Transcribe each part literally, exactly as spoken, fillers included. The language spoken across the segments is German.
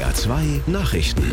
R zwei Nachrichten.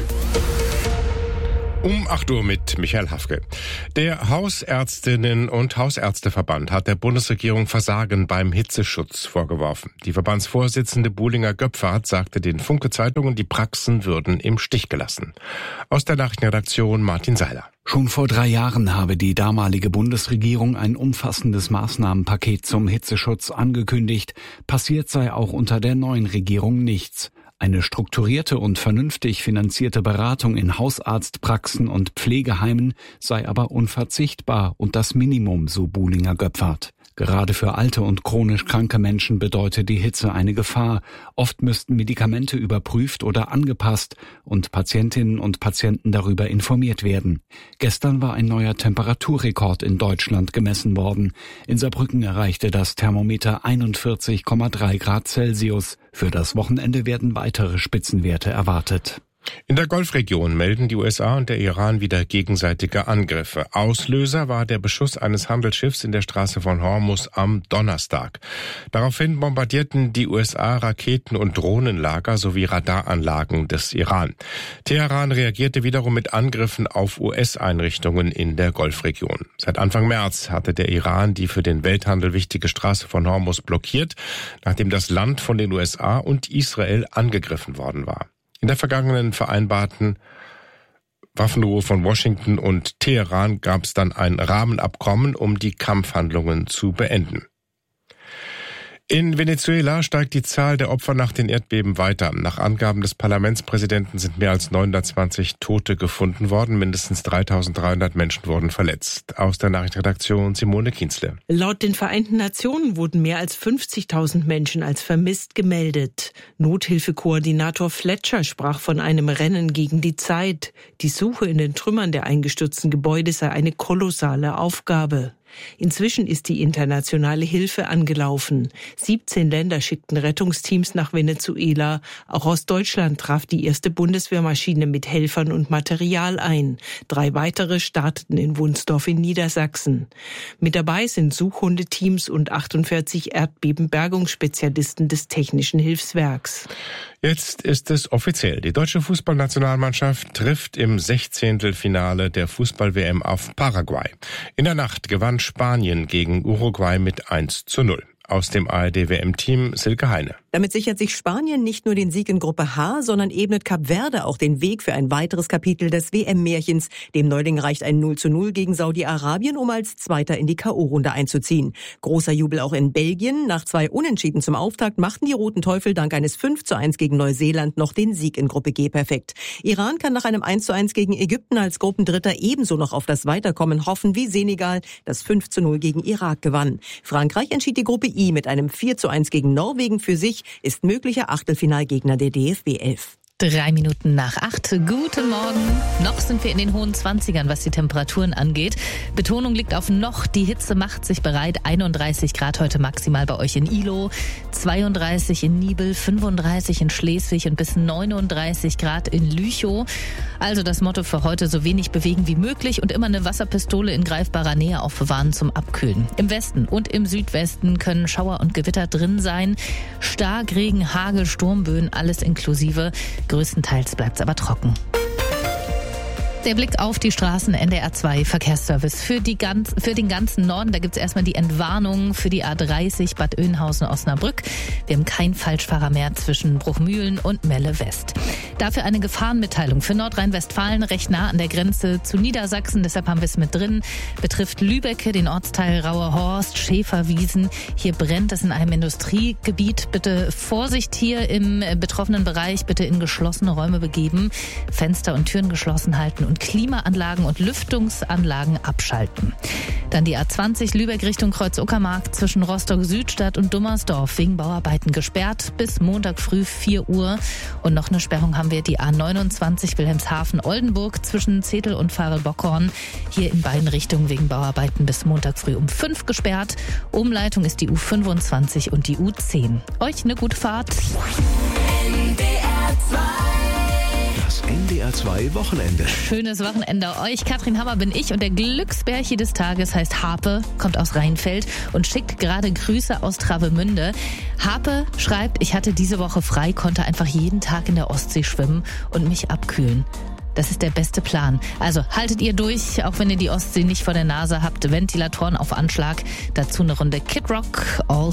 Um acht Uhr mit Michael Hafke. Der Hausärztinnen- und Hausärzteverband hat der Bundesregierung Versagen beim Hitzeschutz vorgeworfen. Die Verbandsvorsitzende Buhlinger Göpfert sagte den Funke-Zeitungen, die Praxen würden im Stich gelassen. Aus der Nachrichtenredaktion Martin Seiler. Schon vor drei Jahren habe die damalige Bundesregierung ein umfassendes Maßnahmenpaket zum Hitzeschutz angekündigt. Passiert sei auch unter der neuen Regierung nichts. Eine strukturierte und vernünftig finanzierte Beratung in Hausarztpraxen und Pflegeheimen sei aber unverzichtbar und das Minimum, so Buhlinger Göpfert. Gerade für alte und chronisch kranke Menschen bedeutet die Hitze eine Gefahr. Oft müssten Medikamente überprüft oder angepasst und Patientinnen und Patienten darüber informiert werden. Gestern war ein neuer Temperaturrekord in Deutschland gemessen worden. In Saarbrücken erreichte das Thermometer einundvierzig Komma drei Grad Celsius. Für das Wochenende werden weitere Spitzenwerte erwartet. In der Golfregion melden die U S A und der Iran wieder gegenseitige Angriffe. Auslöser war der Beschuss eines Handelsschiffs in der Straße von Hormuz am Donnerstag. Daraufhin bombardierten die U S A Raketen- und Drohnenlager sowie Radaranlagen des Iran. Teheran reagierte wiederum mit Angriffen auf U S-Einrichtungen in der Golfregion. Seit Anfang März hatte der Iran die für den Welthandel wichtige Straße von Hormuz blockiert, nachdem das Land von den U S A und Israel angegriffen worden war. In der vergangenen vereinbarten Waffenruhe von Washington und Teheran gab es dann ein Rahmenabkommen, um die Kampfhandlungen zu beenden. In Venezuela steigt die Zahl der Opfer nach den Erdbeben weiter. Nach Angaben des Parlamentspräsidenten sind mehr als neunhundertzwanzig Tote gefunden worden. Mindestens dreitausenddreihundert Menschen wurden verletzt. Aus der Nachrichtenredaktion Simone Kienzle. Laut den Vereinten Nationen wurden mehr als fünfzigtausend Menschen als vermisst gemeldet. Nothilfekoordinator Fletcher sprach von einem Rennen gegen die Zeit. Die Suche in den Trümmern der eingestürzten Gebäude sei eine kolossale Aufgabe. Inzwischen ist die internationale Hilfe angelaufen. siebzehn Länder schickten Rettungsteams nach Venezuela. Auch aus Deutschland traf die erste Bundeswehrmaschine mit Helfern und Material ein. Drei weitere starteten in Wunsdorf in Niedersachsen. Mit dabei sind Suchhundeteams und achtundvierzig Erdbebenbergungsspezialisten des Technischen Hilfswerks. Jetzt ist es offiziell. Die deutsche Fußballnationalmannschaft trifft im Sechzehntelfinale der Fußball-W M auf Paraguay. In der Nacht gewann Spanien gegen Uruguay mit eins zu null. Aus dem A R D-W M-Team Silke Heine. Damit sichert sich Spanien nicht nur den Sieg in Gruppe H, sondern ebnet Kap Verde auch den Weg für ein weiteres Kapitel des W M-Märchens. Dem Neuling reicht ein null zu null gegen Saudi-Arabien, um als Zweiter in die K O-Runde einzuziehen. Großer Jubel auch in Belgien. Nach zwei Unentschieden zum Auftakt machten die Roten Teufel dank eines fünf zu eins gegen Neuseeland noch den Sieg in Gruppe G perfekt. Iran kann nach einem eins zu eins gegen Ägypten als Gruppendritter ebenso noch auf das Weiterkommen hoffen wie Senegal, das fünf zu null gegen Irak gewann. Frankreich entschied die Gruppe I mit einem vier zu eins gegen Norwegen für sich, ist möglicher Achtelfinalgegner der D F B elf. Drei Minuten nach acht. Guten Morgen. Noch sind wir in den hohen Zwanzigern, was die Temperaturen angeht. Betonung liegt auf noch. Die Hitze macht sich bereit. einunddreißig Grad heute maximal bei euch in Ihlow, zweiunddreißig in Niebel, fünfunddreißig in Schleswig und bis neununddreißig Grad in Lüchow. Also das Motto für heute: so wenig bewegen wie möglich und immer eine Wasserpistole in greifbarer Nähe aufbewahren zum Abkühlen. Im Westen und im Südwesten können Schauer und Gewitter drin sein. Starkregen, Hagel, Sturmböen, alles inklusive. Größtenteils bleibt's aber trocken. Der Blick auf die Straßen, N D R zwei Verkehrsservice für die ganz, für den ganzen Norden. Da gibt's erstmal die Entwarnung für die A dreißig Bad Oeynhausen-Osnabrück. Wir haben keinen Falschfahrer mehr zwischen Bruchmühlen und Melle West. Dafür eine Gefahrenmitteilung für Nordrhein-Westfalen, recht nah an der Grenze zu Niedersachsen. Deshalb haben wir es mit drin. Betrifft Lübbecke, den Ortsteil Rauerhorst, Schäferwiesen. Hier brennt es in einem Industriegebiet. Bitte Vorsicht hier im betroffenen Bereich. Bitte in geschlossene Räume begeben. Fenster und Türen geschlossen halten und Klimaanlagen und Lüftungsanlagen abschalten. Dann die A zwanzig Lübeck Richtung Kreuz-Uckermark zwischen Rostock-Südstadt und Dummersdorf wegen Bauarbeiten gesperrt bis Montag früh vier Uhr. Und noch eine Sperrung haben wir die A neunundzwanzig Wilhelmshaven-Oldenburg zwischen Zetel und Farel-Bockhorn. Hier in beiden Richtungen wegen Bauarbeiten bis Montag früh um fünf gesperrt. Umleitung ist die U fünfundzwanzig und die U zehn. Euch eine gute Fahrt. N D R zwei Das N D R zwei Wochenende. Schönes Wochenende euch. Katrin Hammer bin ich und der Glücksbärchi des Tages heißt Harpe, kommt aus Rheinfeld und schickt gerade Grüße aus Travemünde. Harpe schreibt, ich hatte diese Woche frei, konnte einfach jeden Tag in der Ostsee schwimmen und mich abkühlen. Das ist der beste Plan. Also haltet ihr durch, auch wenn ihr die Ostsee nicht vor der Nase habt. Ventilatoren auf Anschlag. Dazu eine Runde Kid Rock, All